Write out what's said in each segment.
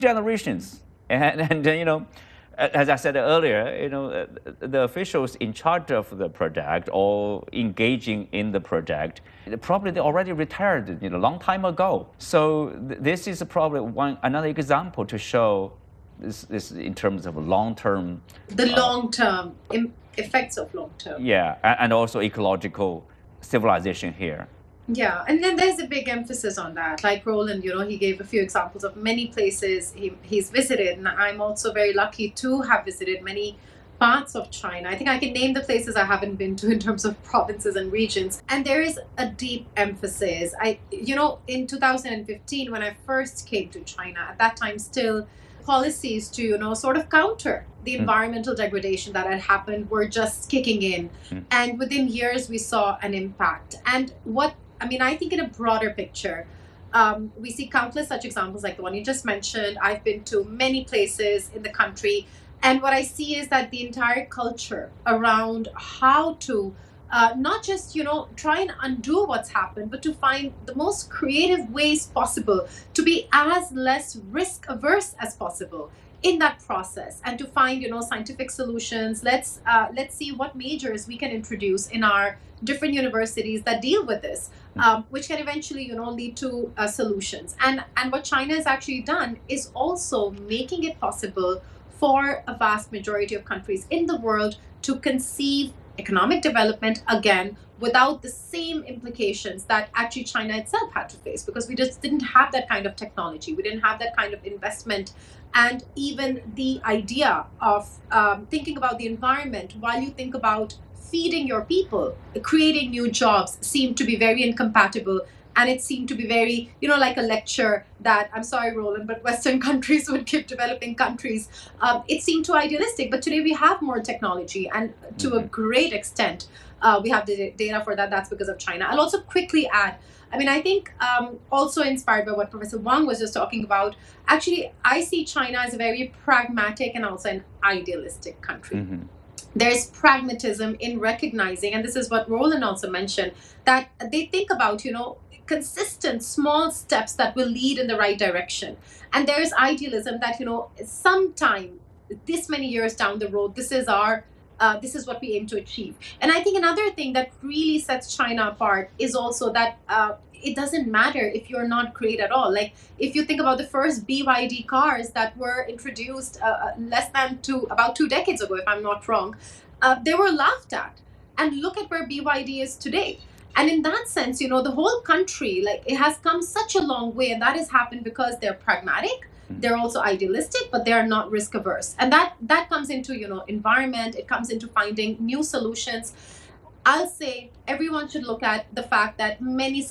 generations. And as I said earlier, the officials in charge of the project or engaging in the project, probably they already retired, long time ago. So this is probably another example to show this in terms of long-term. The long-term effects of long-term. Yeah, and also ecological civilization here. Yeah, and then there's a big emphasis on that. Like Roland, he gave a few examples of many places he's visited, and I'm also very lucky to have visited many parts of China. I think I can name the places I haven't been to in terms of provinces and regions. And there is a deep emphasis. In 2015, when I first came to China, at that time still policies to sort of counter the environmental degradation that had happened were just kicking in. And within years we saw an impact. And I think in a broader picture, we see countless such examples like the one you just mentioned. I've been to many places in the country, and what I see is that the entire culture around how to not just try and undo what's happened, but to find the most creative ways possible to be as less risk averse as possible in that process, and to find scientific solutions. Let's see what majors we can introduce in our different universities that deal with this, which can eventually lead to solutions. And what China has actually done is also making it possible for a vast majority of countries in the world to conceive economic development again without the same implications that actually China itself had to face, because we just didn't have that kind of technology, we didn't have that kind of investment. And even the idea of thinking about the environment while you think about feeding your people, creating new jobs, seemed to be very incompatible. And it seemed to be very, like a lecture that, I'm sorry, Roland, but Western countries would give developing countries. It seemed too idealistic. But today we have more technology, and to a great extent, we have the data for that. That's because of China. I'll also quickly add, I think also inspired by what Professor Wang was just talking about, actually, I see China as a very pragmatic and also an idealistic country. There's pragmatism in recognizing, and this is what Roland also mentioned, that they think about, consistent small steps that will lead in the right direction. And there's idealism that, sometime, this many years down the road, this is what we aim to achieve. And I think another thing that really sets China apart is also that it doesn't matter if you're not great at all. Like, if you think about the first BYD cars that were introduced about 2 decades ago, if I'm not wrong, they were laughed at. And look at where BYD is today. And in that sense, the whole country, it has come such a long way, and that has happened because they're pragmatic. They're also idealistic, but they are not risk averse. And that comes into, environment. It comes into finding new solutions. I'll say everyone should look at the fact that many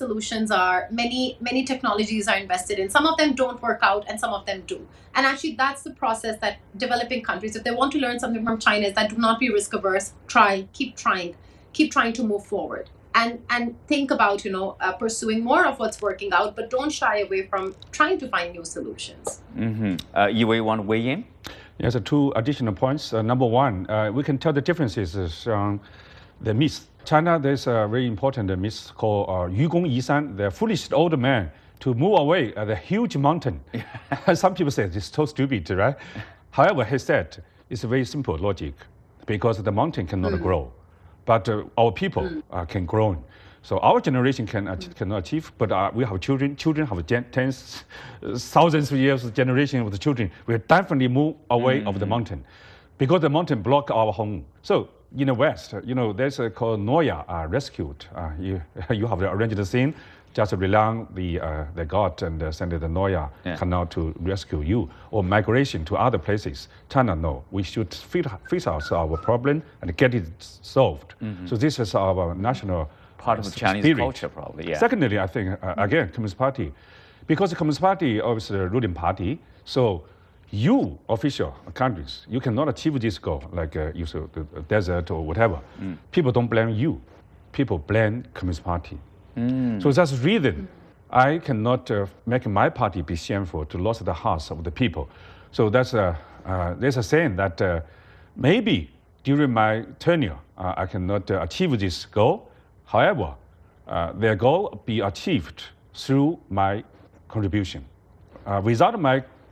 technologies are invested in. Some of them don't work out and some of them do. And actually, that's the process that developing countries, if they want to learn something from China, is that do not be risk averse. Keep trying to move forward. And think about, pursuing more of what's working out, but don't shy away from trying to find new solutions. You want to weigh in? Yes, 2 additional points. Number one, we can tell the differences on the myth. China, there's a very important myth called Yu Gong Yi San, the foolish old man to move away at a huge mountain. Some people say it's so stupid, right? However, he said it's a very simple logic, because the mountain cannot grow. But our people can grow. So our generation cannot achieve, but we have children. Children have tens, thousands of years of generation of the children. We definitely move away of the mountain, because the mountain block our home. So in the West, there's a called Noah rescued. You have arranged the scene, just rely on the God and send the Noah canal to rescue you, or migration to other places. China, no. We should face our problem and get it solved. So this is our national part of the Chinese spirit. Culture, probably. Yeah. Secondly, I think again, Communist Party, because the Communist Party is the ruling party. So you official countries, you cannot achieve this goal, like you said, the desert or whatever. People don't blame you. People blame Communist Party. So that's the reason I cannot make my party be shameful to lose the hearts of the people. So there's a saying that maybe during my tenure I cannot achieve this goal. However, their goal be achieved through my contribution. Without my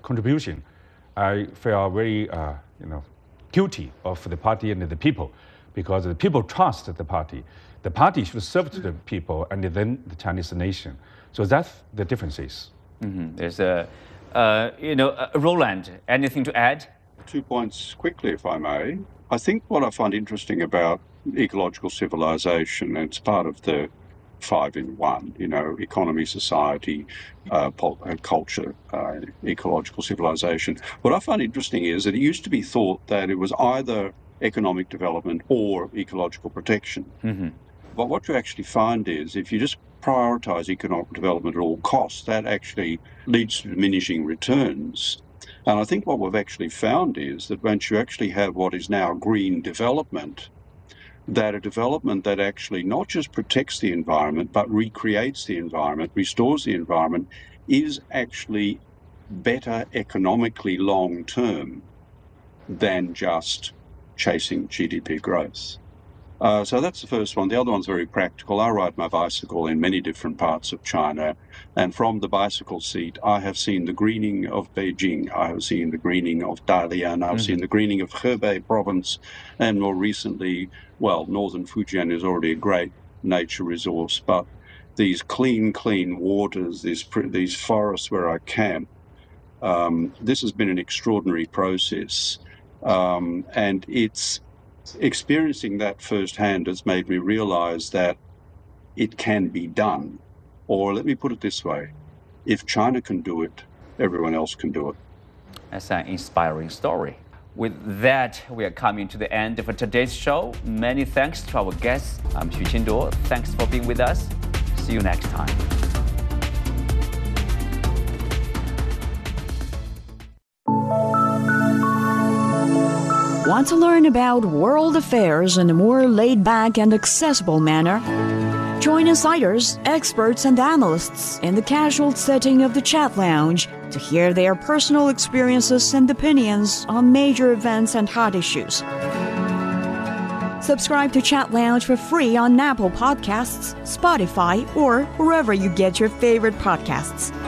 contribution, I feel very guilty of the party and the people, because the people trust the party. The party should serve to the people and then the Chinese nation. So that's the differences. Mm-hmm. There's Roland, anything to add? 2 points quickly, if I may. I think what I find interesting about ecological civilization, and it's part of the 5 in 1, economy, society, culture, ecological civilization. What I find interesting is that it used to be thought that it was either economic development or ecological protection. Mm-hmm. But what you actually find is if you just prioritize economic development at all costs, that actually leads to diminishing returns. And I think what we've actually found is that once you actually have what is now green development, that a development that actually not just protects the environment, but recreates the environment, restores the environment, is actually better economically long term than just chasing GDP growth. So that's the first one. The other one's very practical. I ride my bicycle in many different parts of China, and from the bicycle seat, I have seen the greening of Beijing, I have seen the greening of Dalian, I've seen the greening of Hebei province, and more recently, northern Fujian is already a great nature resource, but these clean waters, these forests where I camp, this has been an extraordinary process, and it's experiencing that firsthand has made me realize that it can be done. Or let me put it this way, if China can do it, everyone else can do it. That's an inspiring story. With that, we are coming to the end of today's show. Many thanks to our guests. I'm Xu Qinduo. Thanks for being with us. See you next time. Want to learn about world affairs in a more laid-back and accessible manner? Join insiders, experts, and analysts in the casual setting of the Chat Lounge to hear their personal experiences and opinions on major events and hot issues. Subscribe to Chat Lounge for free on Apple Podcasts, Spotify, or wherever you get your favorite podcasts.